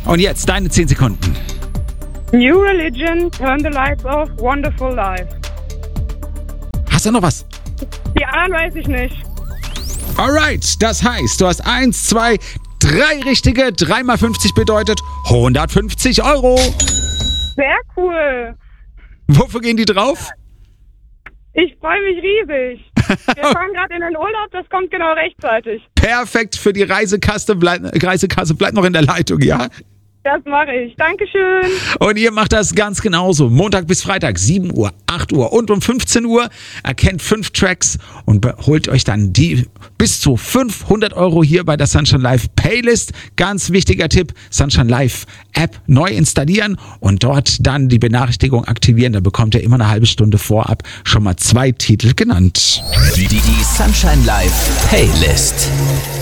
Und jetzt deine 10 Sekunden. New Religion, Turn the Lights Off, Wonderful Life. Hast du noch was? Die anderen weiß ich nicht. Alright, das heißt, du hast 1, 2, 3 richtige. 3 mal 50 bedeutet 150 Euro. Sehr cool. Wofür gehen die drauf? Ich freue mich riesig. Wir fahren gerade in den Urlaub, das kommt genau rechtzeitig. Perfekt für die Reisekasse. Reisekasse bleibt noch in der Leitung, ja? Das mache ich. Dankeschön. Und ihr macht das ganz genauso. Montag bis Freitag, 7 Uhr, 8 Uhr und um 15 Uhr. Erkennt 5 Tracks und holt euch dann die bis zu 500 Euro hier bei der Sunshine Live Playlist. Ganz wichtiger Tipp, Sunshine Live App neu installieren und dort dann die Benachrichtigung aktivieren. Da bekommt ihr immer eine halbe Stunde vorab schon mal 2 Titel genannt. Die Sunshine Live Playlist.